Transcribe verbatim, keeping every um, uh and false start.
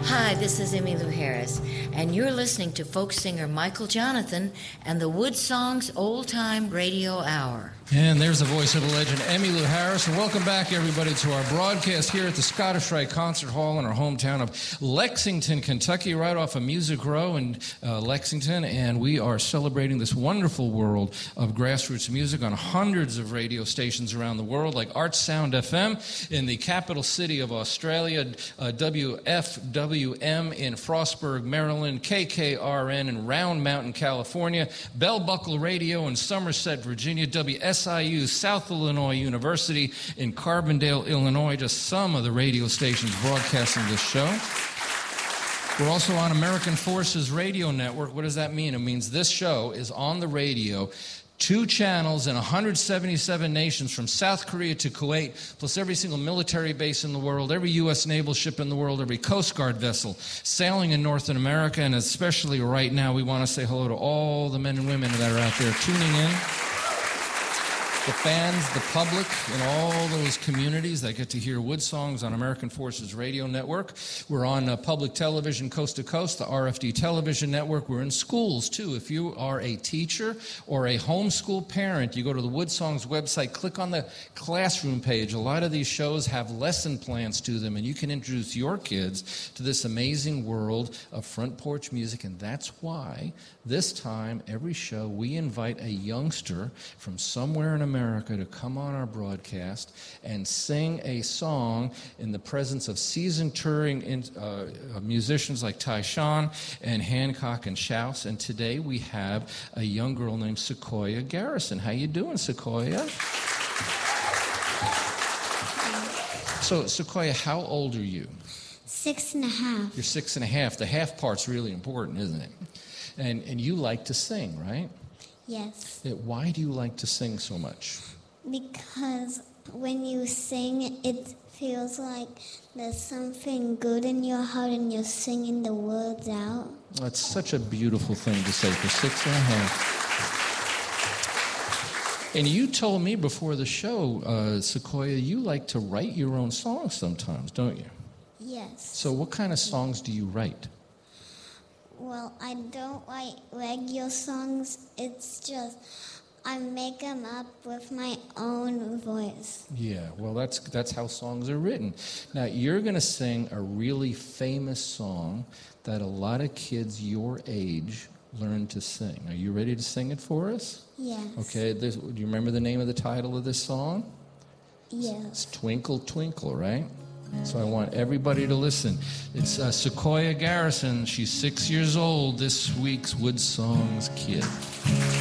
Hi, this is Emmylou Harris, and you're listening to folk singer Michael Jonathan and the Wood Songs Old Time Radio Hour. And there's the voice of the legend, Emmylou Harris. And welcome back, everybody, to our broadcast here at the Scottish Rite Concert Hall in our hometown of Lexington, Kentucky, right off of Music Row in uh, Lexington. And we are celebrating this wonderful world of grassroots music on hundreds of radio stations around the world, like Art Sound F M in the capital city of Australia, uh, W F W M in Frostburg, Maryland, K K R N in Round Mountain, California, Bell Buckle Radio in Somerset, Virginia, W S I U, South Illinois University in Carbondale, Illinois, just some of the radio stations broadcasting this show. We're also on American Forces Radio Network. What does that mean? It means this show is on the radio, two channels in one hundred seventy-seven nations, from South Korea to Kuwait, plus every single military base in the world, every U S naval ship in the world, every Coast Guard vessel sailing in North America, and especially right now, we want to say hello to all the men and women that are out there tuning in. The fans, the public, and all those communities that get to hear Wood Songs on American Forces Radio Network. We're on uh, public television coast to coast, the R F D Television Network. We're in schools, too. If you are a teacher or a homeschool parent, you go to the Wood Songs website, click on the classroom page. A lot of these shows have lesson plans to them, and you can introduce your kids to this amazing world of front porch music. And that's why this time, every show, we invite a youngster from somewhere in America America to come on our broadcast and sing a song in the presence of seasoned touring in, uh, musicians like Tyshawn and Hancock and Shouse. And today we have a young girl named Sequoia Garrison. How you doing, Sequoia? So, Sequoia, how old are you? Six and a half. You're six and a half. The half part's really important, isn't it? And and you like to sing, right? Yes. Why do you like to sing so much? Because when you sing, it feels like there's something good in your heart and you're singing the words out. That's such a beautiful thing to say for six and a half. And you told me before the show, uh, Sequoia, you like to write your own songs sometimes, don't you? Yes. So what kind of songs do you write? Well, I don't write regular songs. It's just I make them up with my own voice. Yeah, well, that's that's how songs are written. Now, you're going to sing a really famous song that a lot of kids your age learn to sing. Are you ready to sing it for us? Yes. Okay, this, do you remember the name of the title of this song? Yes. It's Twinkle, Twinkle, right? So I want everybody to listen. It's uh, Sequoia Garrison. She's six years old, this week's Wood Songs kid.